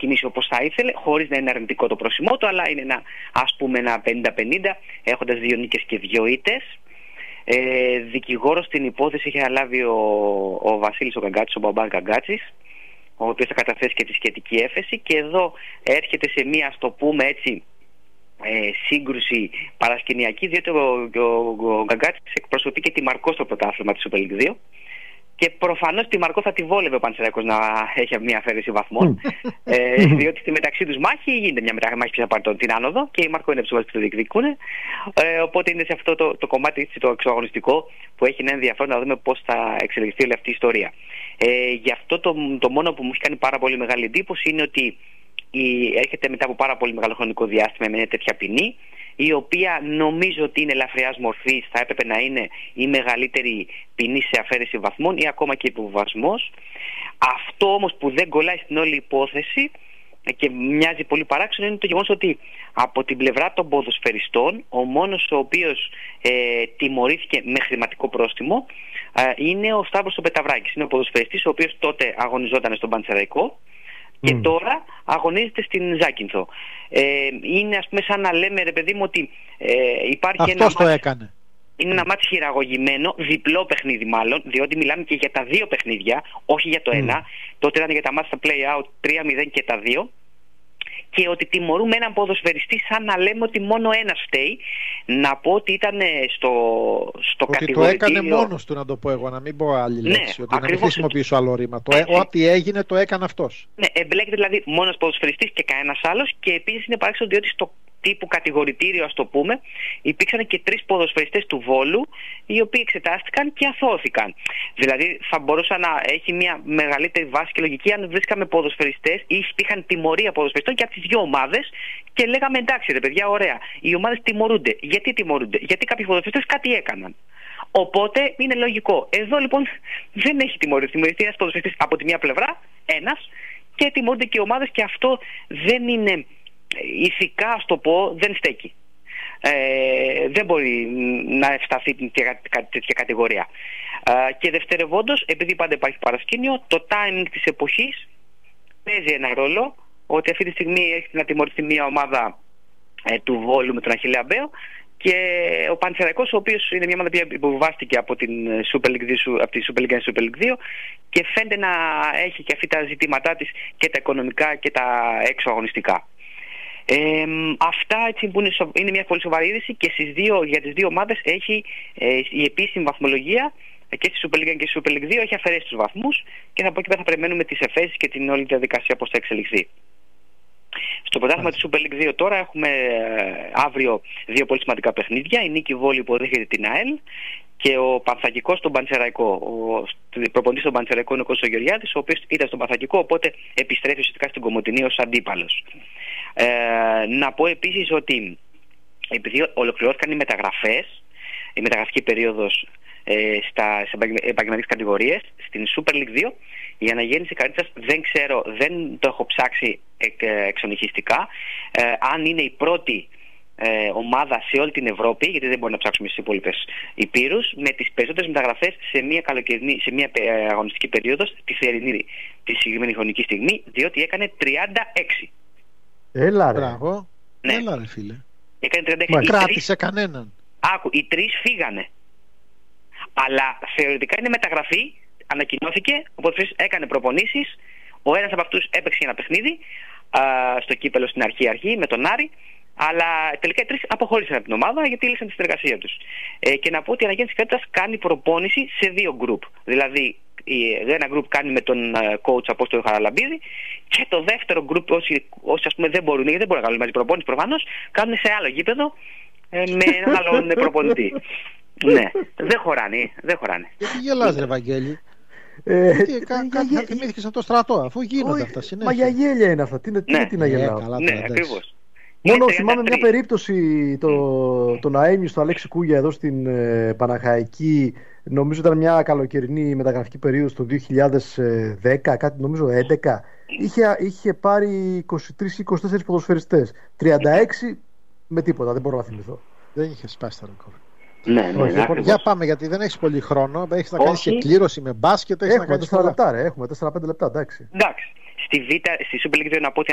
ξεκινήσει όπως θα ήθελε, χωρίς να είναι αρνητικό το πρόσημό του, αλλά είναι ένα 50-50, έχοντας 2 νίκες και 2 ήττες. Δικηγόρος στην υπόθεση είχε αναλάβει ο Βασίλης ο Καγκάτσης, ο Μπαμπάς Καγκάτσης, ο οποίος θα καταθέσει και τη σχετική έφεση, και εδώ έρχεται σε μία, ας το πούμε έτσι, σύγκρουση παρασκηνιακή, διότι ο Καγκάτσης εκπροσωπεί και τη Μαρκό στο πρωτάθλημα της Super League 2, και προφανώς τη Μαρκό θα τη βόλευε ο Πανσεραϊκός να έχει μια αφαίρεση βαθμών, διότι στη μεταξύ τους μάχη γίνεται μια μάχη πίσω από την άνοδο και η Μαρκό είναι ψωμάς που το διεκδικούν, οπότε είναι σε αυτό το κομμάτι το εξωαγωνιστικό που έχει ένα ενδιαφέρον να δούμε πώς θα εξελιχθεί όλη αυτή η ιστορία. Γι' αυτό το μόνο που μου έχει κάνει πάρα πολύ μεγάλη εντύπωση είναι ότι έρχεται μετά από πάρα πολύ μεγάλο χρονικό διάστημα με μια τέτοια ποινή, η οποία νομίζω ότι είναι ελαφριάς μορφής, θα έπρεπε να είναι η μεγαλύτερη ποινή σε αφαίρεση βαθμών ή ακόμα και υποβιβασμός. Αυτό όμως που δεν κολλάει στην όλη υπόθεση και μοιάζει πολύ παράξενο είναι το γεγονός ότι από την πλευρά των ποδοσφαιριστών ο μόνος ο οποίος τιμωρήθηκε με χρηματικό πρόστιμο είναι ο Σταύρος ο Πεταβράκης. Είναι ο ποδοσφαιριστής ο οποίος τότε αγωνιζόταν στον Πανσεραϊκό και τώρα αγωνίζεται στην Ζάκυνθο. Είναι, ας πούμε, σαν να λέμε, ρε παιδί μου, ότι υπάρχει αυτός το έκανε. Είναι ένα μάτι χειραγωγημένο, διπλό παιχνίδι μάλλον, διότι μιλάμε και για τα 2 παιχνίδια, όχι για το ένα. Τότε ήταν για τα μάτια στα play-out 3-0 και τα 2. Και ότι τιμωρούμε έναν ποδοσφαιριστή σαν να λέμε ότι μόνο ένας φταίει. Να πω ότι ήταν στο κατηγορητήριο. Το έκανε μόνος του, να το πω εγώ, να μην πω άλλη λέξη. Ναι, ότι να μην χρησιμοποιήσω άλλο ρήμα. Ό,τι έγινε το έκανε αυτός. Ναι, εμπλέκεται δηλαδή μόνος ποδοσφαιριστής και κανένας άλλος, και επίσης είναι παράξενο διότι στο τύπου κατηγορητήριο, ας το πούμε, υπήρξαν και 3 ποδοσφαιριστές του Βόλου, οι οποίοι εξετάστηκαν και αθώθηκαν. Δηλαδή θα μπορούσα να έχει μια μεγαλύτερη βάση και λογική αν βρίσκαμε ποδοσφαιριστές ή υπήρχαν τιμωρία ποδοσφαιριστών και από τις 2 ομάδες και λέγαμε εντάξει ρε παιδιά, ωραία, οι ομάδες τιμωρούνται. Γιατί τιμωρούνται? Γιατί κάποιοι ποδοσφαιριστές κάτι έκαναν. Οπότε είναι λογικό. Εδώ λοιπόν δεν έχει τιμωρηθεί ένας ποδοσφαιριστής από τη μία πλευρά, ένας, και τιμωρούνται και οι ομάδες, και αυτό δεν είναι ηθικά, ας το πω, δεν στέκει. Δεν μπορεί να ευσταθεί τέτοια κατηγορία. Και δευτερευόντως, επειδή πάντα υπάρχει παρασκήνιο, το timing της εποχής παίζει ένα ρόλο, ότι αυτή τη στιγμή έχει να τιμωρηθεί μια ομάδα του Βόλου με τον Αχιλλέα Μπέο, και ο Πανσεραϊκός, ο οποίος είναι μια ομάδα που υποβιβάστηκε από την Super League 2, από τη Super League 1 Super League 2, και φαίνεται να έχει και αυτή τα ζητήματά της, και τα οικονομικά και τα εξωαγωνιστικά. Αυτά έτσι που είναι μια πολύ σοβαρή είδηση, και για τις 2 ομάδες έχει η επίσημη βαθμολογία και στη Super League 1 και στη Super League 2 έχει αφαιρέσει τους βαθμούς, και από εκεί πέρα θα περιμένουμε τις εφέσεις και την όλη διαδικασία πώς θα εξελιχθεί. Στο πρωτάθλημα της Super League 2 τώρα έχουμε αύριο 2 πολύ σημαντικά παιχνίδια. Η Νίκη Βόλου υποδέχεται την ΑΕΛ και ο Πανθακικός στον Πανσεραϊκό. Ο προπονητής στον Πανσεραϊκό είναι ο Κώστας Γεωργιάδης, ο οποίος ήταν στον Πανθακικό, οπότε επιστρέφει ουσιαστικά στην Κομοτηνή ως αντίπαλος. Να πω επίσης ότι επειδή ολοκληρώθηκαν οι μεταγραφές, η μεταγραφική περίοδος στις επαγγελματικές κατηγορίες, στην Super League 2 η αναγέννηση Καρίτσας δεν ξέρω, δεν το έχω ψάξει εξονυχιστικά, αν είναι η πρώτη ομάδα σε όλη την Ευρώπη, γιατί δεν μπορεί να ψάξουμε στις υπόλοιπες υπήρους, με τις περισσότερες μεταγραφές σε μια αγωνιστική περίοδο, τη θερινή, τη συγκεκριμένη χρονική στιγμή, διότι έκανε 36. Έλα ρε. Μπράβο. Ναι. Έλα ρε φίλε. Έκανε 36. Μα κράτησε κανέναν. Άκου, οι 3 φύγανε. Αλλά θεωρητικά είναι μεταγραφή, ανακοινώθηκε, οπότε έκανε προπονήσεις. Ο ένας από αυτούς έπαιξε ένα παιχνίδι στο κύπελο στην αρχή με τον Άρη, αλλά τελικά οι 3 αποχώρησαν από την ομάδα γιατί λύσαν τη συνεργασία τους. Και να πω ότι η αναγέννηση Κρέτας κάνει προπόνηση σε 2 γκρουπ. Δηλαδή, ένα γκρουπ κάνει με τον coach Απόστολο Χαραλαμπίδη, και το δεύτερο γκρουπ, όσοι ας πούμε δεν μπορούν, γιατί δεν μπορούν να κάνουν μαζί προπόνηση προφανώς, κάνουν σε άλλο γήπεδο με έναν άλλον προπονητή. Ναι, δεν χωράνε. Γιατί γελάς ρε Βαγγέλη? Κάτι θυμήθηκες από το στρατό, αφού γίνονται αυτά συνέχεια. Μα για γέλια είναι αυτά, τι να γελάω. Ναι, ακριβώς. Μόνο θυμάμαι μια περίπτωση τον Αένιου στο Αλέξη Κούγια εδώ στην Παναχαϊκή. Νομίζω ήταν μια καλοκαιρινή μεταγραφική περίοδος το 2010, κάτι νομίζω 11. Είχε πάρει 23-24 ποδοσφαιριστές. 36 με τίποτα, δεν μπορώ να θυμηθώ. Δεν είχε σπάσει το ρεκόρ. Ναι, για πάμε, γιατί δεν έχεις πολύ χρόνο. Έχεις να κάνεις και κλήρωση με μπάσκετ. Έχουμε 4 λεπτά, έχουμε 4-5 λεπτά, εντάξει. Στη Super League 2 να πω ότι